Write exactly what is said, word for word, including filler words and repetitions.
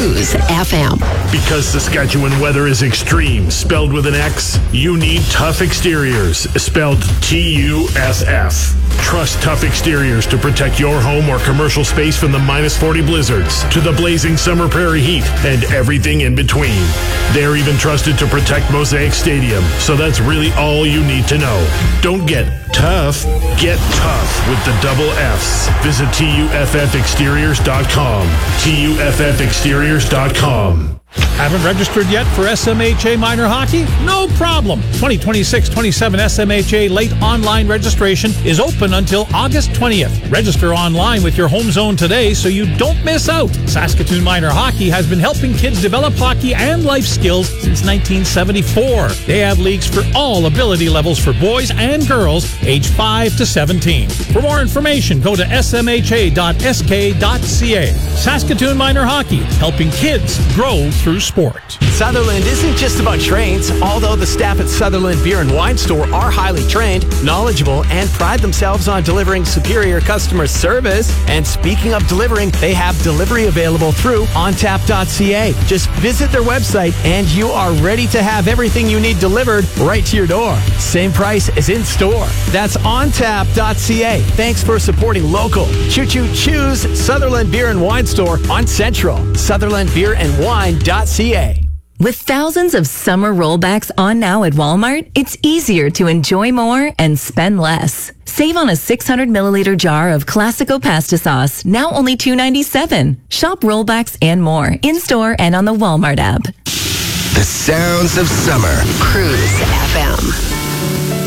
Cruise F M. Because Saskatchewan weather is extreme, spelled with an X, you need Tough Exteriors, spelled T U S S. Trust Tough Exteriors to protect your home or commercial space from the minus forty blizzards to the blazing summer prairie heat and everything in between. They're even trusted to protect Mosaic Stadium, so that's really all you need to know. Don't get tough, get tough with the double F's. Visit T U F F exteriors dot com. T U F F exteriors dot com. Haven't registered yet for S M H A Minor Hockey? No problem. twenty twenty-six twenty-seven S M H A late online registration is open until August twentieth. Register online with your home zone today so you don't miss out. Saskatoon Minor Hockey has been helping kids develop hockey and life skills since nineteen seventy-four. They have leagues for all ability levels for boys and girls aged five to seventeen. For more information, go to s m h a dot s k dot c a. Saskatoon Minor Hockey, helping kids grow through sport. Sutherland isn't just about trains, although the staff at Sutherland Beer and Wine Store are highly trained, knowledgeable, and pride themselves on delivering superior customer service. And speaking of delivering, they have delivery available through on tap dot c a. Just visit their website and you are ready to have everything you need delivered right to your door. Same price as in store. That's on tap dot c a. Thanks for supporting local. Choo choo choose Sutherland Beer and Wine Store on Central. Sutherland Beer and Wine dot c a. With thousands of summer rollbacks on now at Walmart, it's easier to enjoy more and spend less. Save on a six hundred milliliter jar of Classico pasta sauce, now only two dollars and ninety-seven cents. Shop rollbacks and more in-store and on the Walmart app. The sounds of summer. Cruise F M.